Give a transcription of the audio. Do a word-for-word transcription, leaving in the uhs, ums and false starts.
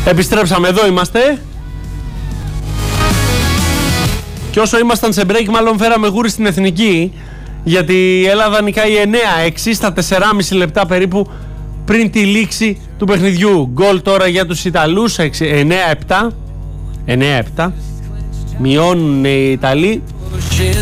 Επιστρέψαμε, εδώ είμαστε. Και όσο ήμασταν σε break, μάλλον φέραμε γούρι στην εθνική, γιατί η Ελλάδα νικάει εννέα έξι στα τεσσεράμισι λεπτά περίπου πριν τη λήξη του παιχνιδιού. Γκολ τώρα για τους Ιταλούς, εννέα επτά. εννέα επτά. Μειώνουν οι Ιταλοί.